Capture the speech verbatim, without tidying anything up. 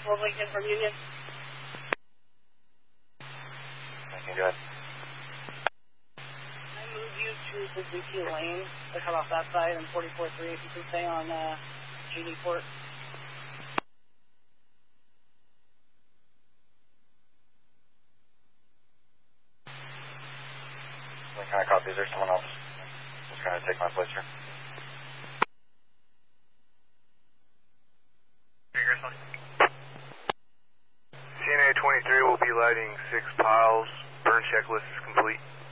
Fort Lincoln from Union. Okay, go ahead. Can I move you to Suzuki Lane to cut off that side and forty-four three if you can stay on uh, G D Port? What kind of copy? Is there someone else who's trying to take my place here? C N A twenty-three will be lighting six piles. Burn checklist is complete.